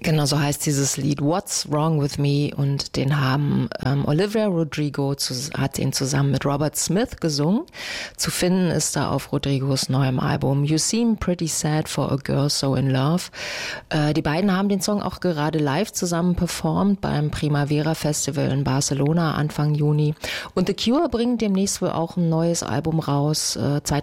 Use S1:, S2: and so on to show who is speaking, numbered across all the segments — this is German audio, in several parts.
S1: Genau, so heißt dieses Lied What's Wrong With Me, und den haben Olivia Rodrigo hat den zusammen mit Robert Smith gesungen. Zu finden ist da auf Rodrigos neuem Album You Seem Pretty Sad for a Girl So in Love. Die beiden haben den Song auch gerade live zusammen performt beim Primavera Festival in Barcelona Anfang Juni. Und The Cure bringt demnächst wohl auch ein neues Album raus.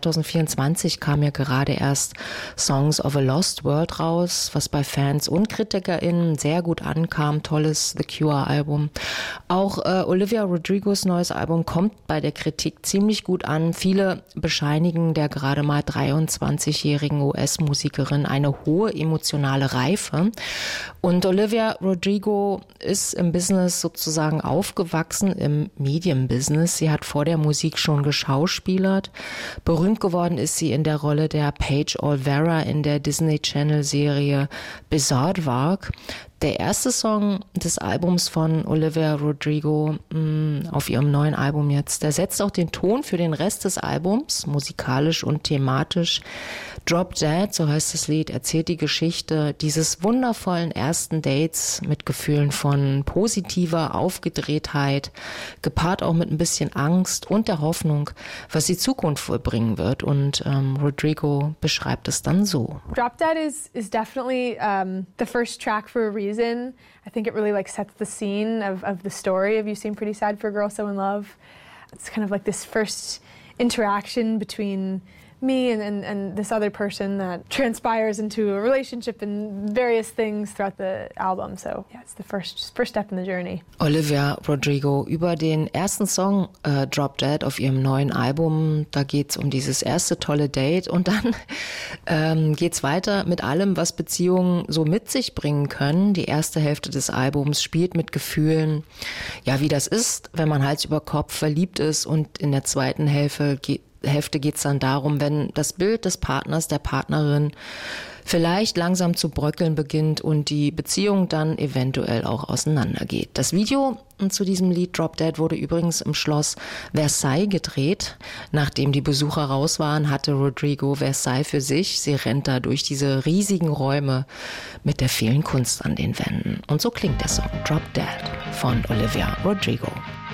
S1: 2024 kam ja gerade erst Songs of a Lost World raus, was bei Fans und KritikerInnen sehr gut ankam. Tolles The Cure-Album. Auch Olivia Rodrigos neues Album kommt bei der Kritik ziemlich gut an. Viele bescheinigen der gerade mal 23-jährigen US-Musikerin eine hohe emotionale Reife. Und Olivia Rodrigo ist im Business sozusagen aufgewachsen, im Medienbusiness. Sie hat vor der Musik schon geschauspielert. Berühmt geworden ist sie in der Rolle der Paige Olvera in der Disney Channel-Serie Bizaardvark. Der erste Song des Albums von Olivia Rodrigo auf ihrem neuen Album jetzt, der setzt auch den Ton für den Rest des Albums, musikalisch und thematisch. Drop Dead, so heißt das Lied, erzählt die Geschichte dieses wundervollen ersten Dates mit Gefühlen von positiver Aufgedrehtheit, gepaart auch mit ein bisschen Angst und der Hoffnung, was die Zukunft wohl bringen wird. Und Rodrigo beschreibt es dann so.
S2: Drop Dead is definitely the first track for a reason. I think it really sets the scene of the story of You Seem Pretty Sad for a Girl So in Love. It's kind of like this first interaction between me and this other person that transpires into a relationship and various things throughout the album. So yeah, it's the first step in the journey.
S1: Olivia Rodrigo über den ersten Song Drop Dead auf ihrem neuen Album. Da geht's um dieses erste tolle Date und dann geht's weiter mit allem, was Beziehungen so mit sich bringen können. Die erste Hälfte des Albums spielt mit Gefühlen, ja, wie das ist, wenn man Hals über Kopf verliebt ist, und in der zweiten Hälfte geht es dann darum, wenn das Bild des Partners, der Partnerin vielleicht langsam zu bröckeln beginnt und die Beziehung dann eventuell auch auseinandergeht. Das Video zu diesem Lied Drop Dead wurde übrigens im Schloss Versailles gedreht. Nachdem die Besucher raus waren, hatte Rodrigo Versailles für sich. Sie rennt da durch diese riesigen Räume mit der vielen Kunst an den Wänden. Und so klingt der Song Drop Dead von Olivia Rodrigo.